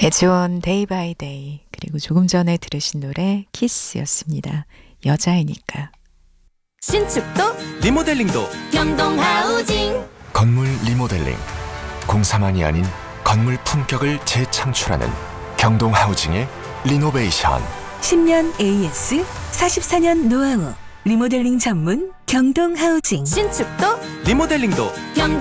에즈원 데이 바이 데이, 그리고 조금 전에 들으신 노래 키스였습니다. 여자이니까. 신축도 리모델링도 경동하우징. 건물 리모델링, 공사만이 아닌 건물 품격을 재창출하는 경동하우징의 리노베이션. 10년 AS, 44년 노하우, 리모델링 전문 경동하우징. 신축도 리모델링도 경동